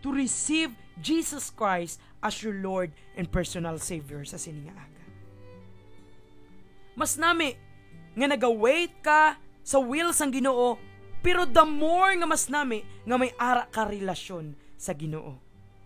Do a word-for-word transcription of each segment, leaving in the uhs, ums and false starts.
to receive Jesus Christ as your Lord and personal Savior sa sininga aga. Mas nami nga naga-wait ka sa will sang Ginoo, pero the more nga mas nami nga may ara ka relasyon sa Ginoo.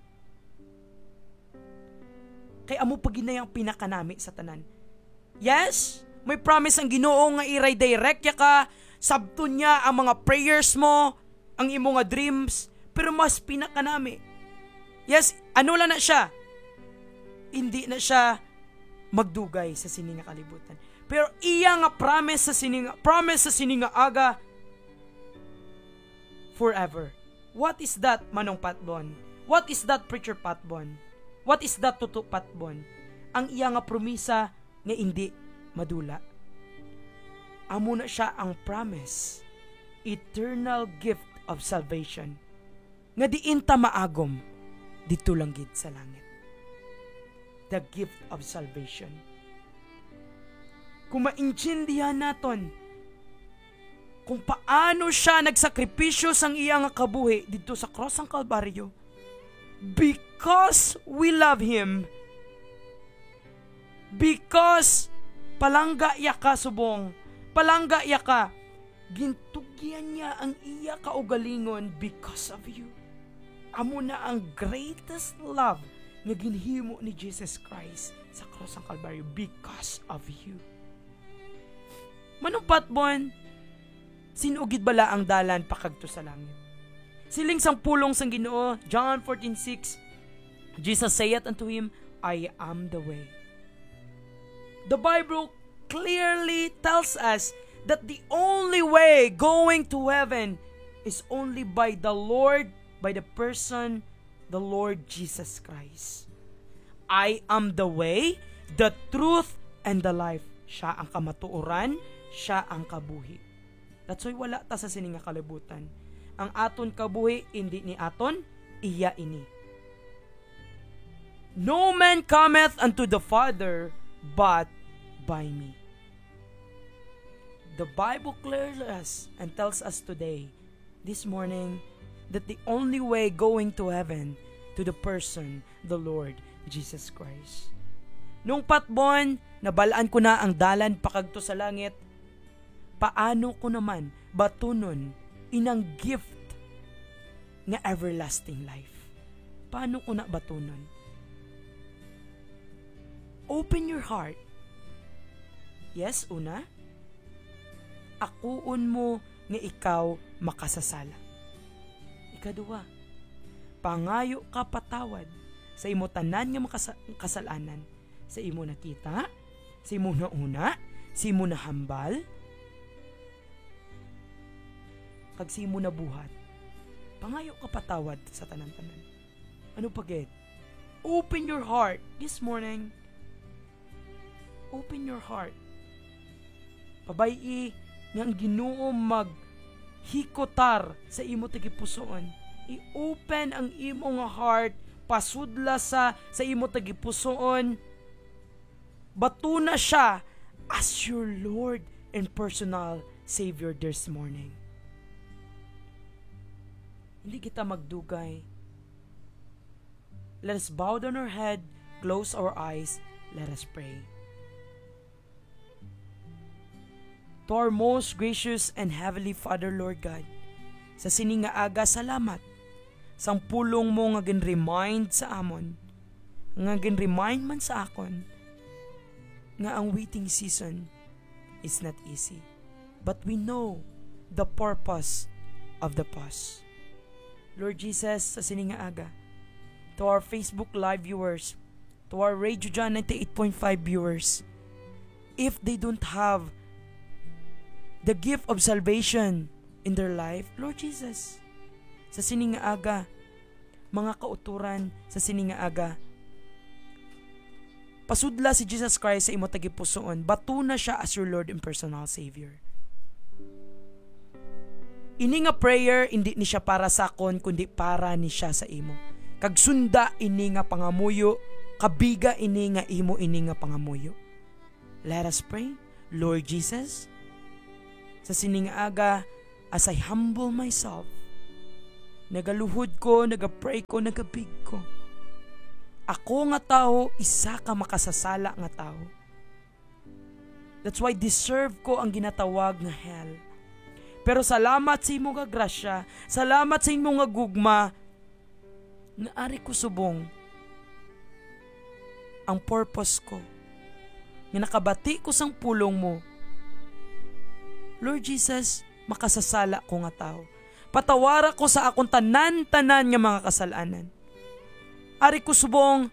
Kay amo pa ginayang pinakanami sa tanan. Yes, may promise ang Ginoo nga i-redirect ya ka, sabto niya ang mga prayers mo, ang imo nga dreams, pero mas pinakanami. Yes, ano lang na siya? Hindi na siya magdugay sa sininga kalibutan. Pero iya nga promise sa sininga, promise sa sininga aga, forever. What is that, Manong Patbon? What is that, Preacher Patbon? What is that, Tutu Patbon? Ang iya nga promisa nga hindi madula. Amo na siya ang promise, eternal gift of salvation, nga diin ta maagom dito lang gid sa langit. The gift of salvation. Kung maintindihan naton kung paano siya nagsakripisyo sang iya nga kabuhi dito sa cross ang Kalbaryo, because we love Him, because palangga iya ka subong, palangga iya ka, gintugyan niya ang iya kaugalingon because of you. Amo na ang greatest love nga ginhimo ni Jesus Christ sa cross ang Kalbaryo because of you. Manong Patbon, sinugid bala ang dalan pakagto sa langit? Siling sang pulong sang Ginoo, John fourteen six, Jesus saith unto him, I am the way. The Bible clearly tells us that the only way going to heaven is only by the Lord, by the person, the Lord Jesus Christ. I am the way, the truth, and the life. Siya ang kamatuoran, siya ang kabuhi. That's why wala ta sa sininga kalibutan. Ang aton kabuhi, hindi ni aton, iya ini. No man cometh unto the Father, but by me. The Bible clears us and tells us today, this morning, that the only way going to heaven, to the person, the Lord Jesus Christ. Nung Patbon, nabalaan ko na ang dalan pakagto sa langit, paano ko naman batunon inang gift nga everlasting life? Paano ko na batunon? Open your heart. Yes, una, akuon mo nga ikaw makasasala. Ikaduwa, pangayo ka patawad sa imo tanan nga makasa- kasalanan, sa imo nakita, sa imo na una, sa imo na hambal, kag sa imo na buhat. Pangayo ka patawad sa tanan-tanan. Ano pagit? Open your heart this morning. Open your heart. Pabay-i nga ang Ginoo mag hikotar sa imo tagipusoon. I-open ang imo nga heart, pasudla sa sa imo tagipusoon. Batuna siya as your Lord and personal Savior this morning. Hindi kita magdugay. Let us bow down our head, close our eyes, let us pray. To our most gracious and heavenly Father, Lord God, sa sininga aga, salamat sang pulong mo nga gin-remind sa amon, nga gin-remind man sa akon, nga ang waiting season is not easy. But we know the purpose of the pause. Lord Jesus, sa sininga aga, to our Facebook Live viewers, to our Radio John ninety-eight point five viewers, if they don't have the gift of salvation in their life, Lord Jesus, sa sininga aga, mga kauturan sa sininga aga, pasudla si Jesus Christ sa imo tagipusoon, batuna siya as your Lord and personal Savior. Ini nga prayer, hindi ni siya para sa akon, kundi para ni siya sa imo. Kag sunda ini nga pangamuyo, kabiga ini nga imo ini nga pangamuyo. Let us pray. Lord Jesus, sa sininga aga, as I humble myself, nagaluhod ko, nagapray ko, nagabig ko. Ako nga tao, isa ka makasasala nga tao. That's why deserve ko ang ginatawag nga hell. Pero salamat sa imo nga grasya, salamat sa imo nga gugma, nga ari ko subong ang purpose ko, nga nakabati ko sang pulong mo. Lord Jesus, makasasala ko nga tao. Patawara ko sa akong tanan-tanan nga mga kasalanan. Ari ko subong,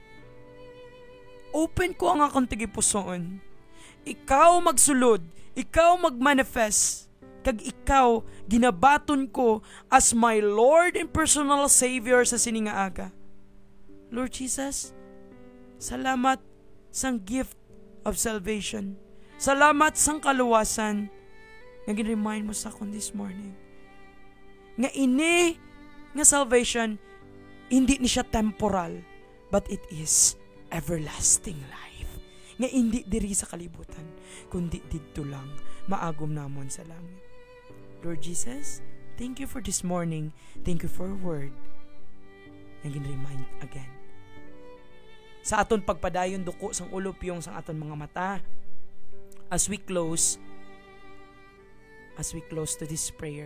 open ko ang akong tigipusoon. Ikaw magsulod, ikaw magmanifest, kag ikaw ginabaton ko as my Lord and personal Savior sa sininga aga. Lord Jesus, salamat sang gift of salvation. Salamat sang kaluwasan nga gin-remind mo sa akon this morning. Nga ini nga salvation, hindi ni siya temporal, but it is everlasting life. Nga hindi diri sa kalibutan, kundi didto lang, maagom namon sa langit. Lord Jesus, thank you for this morning. Thank you for a word na gin-remind again. Sa aton pagpadayon duko sang ulupyong sang aton mga mata, as we close, as we close to this prayer.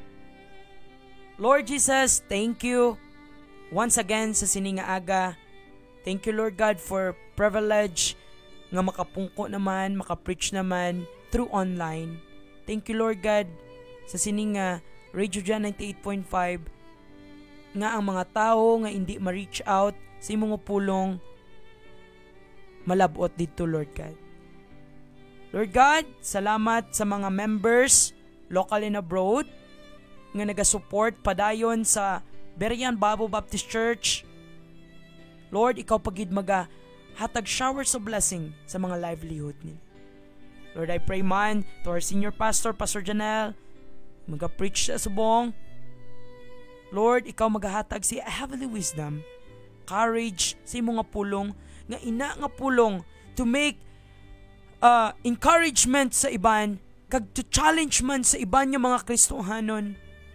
Lord Jesus, thank you once again sa sininga aga. Thank you, Lord God, for privilege nga makapungko naman, makapreach naman through online. Thank you, Lord God, sa sininga Radio Jan ninety-eight point five nga ang mga tao nga hindi ma-reach out sa imong pulong malabot dito, Lord God. Lord God, salamat sa mga members local and abroad nga naga-support padayon sa Berean Bible Baptist Church. Lord, ikaw pagid maga hatag showers of blessing sa mga livelihood nila. Lord, I pray man to our senior pastor, Pastor Janelle, maga-preach sa subong. Lord, ikaw magahatag si heavenly wisdom, courage sa imong nga pulong, nga ina nga pulong to make uh, encouragement sa iban, kag to challenge man sa iban nga mga Kristohanon,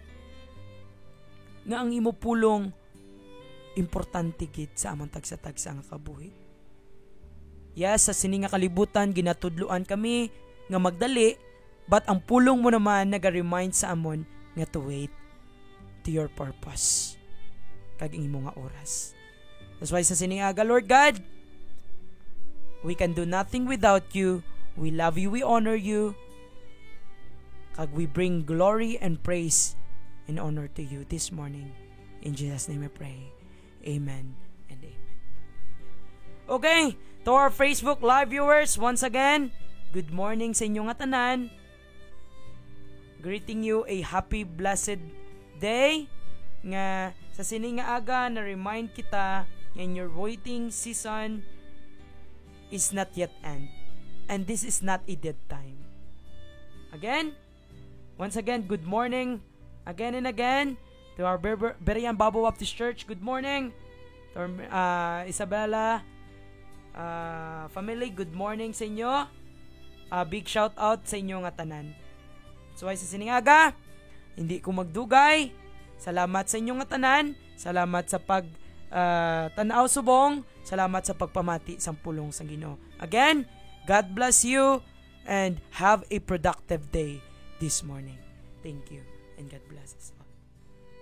nga ang imo pulong importante gid sa among tagsa-tagsa nga kabuhi. Yes, sa sini nga kalibutan ginatudluan kami nga magdali, but ang pulong mo naman naga-remind sa amon nga to wait to your purpose kag imo nga oras. That's why sa sini aga, Lord God, we can do nothing without you. We love you, we honor you, kag we bring glory and praise and honor to you this morning. In Jesus' name I pray. Amen and amen. Okay, to our Facebook live viewers, once again, good morning sa inyong tanan. Greeting you a happy, blessed day. Nga sa sini nga aga, na-remind kita nga your waiting season is not yet end. And this is not a dead time. Again, once again, good morning again and again to our Ber- Berean Bible Baptist Church. Good morning to our uh, Isabella uh, family. Good morning sa inyo. Uh, big shout out sa inyo nga tanan. So ay sa siningaga, hindi ko magdugay. Salamat sa inyo nga tanan. Salamat sa pag uh, tanaw subong. Salamat sa pagpamati sang pulong sang Ginoo. Again, God bless you and have a productive day this morning. Thank you and God bless us.